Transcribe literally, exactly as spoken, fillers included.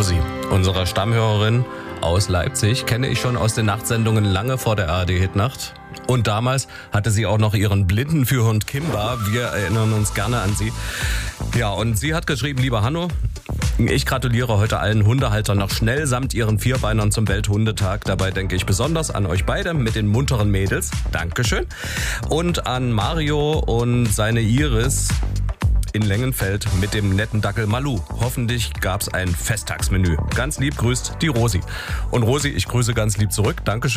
Rosi, unsere Stammhörerin aus Leipzig, kenne ich schon aus den Nachtsendungen lange vor der A R D-Hitnacht. Und damals hatte sie auch noch ihren Blindenführhund Kimba. Wir erinnern uns gerne an sie. Ja, und sie hat geschrieben, lieber Hanno, ich gratuliere heute allen Hundehaltern noch schnell samt ihren Vierbeinern zum Welthundetag. Dabei denke ich besonders an euch beide mit den munteren Mädels. Dankeschön. Und an Mario und seine Iris in Lengenfeld mit dem netten Dackel Malu. Hoffentlich gab's ein Festtagsmenü. Ganz lieb grüßt die Rosi. Und Rosi, ich grüße ganz lieb zurück. Dankeschön.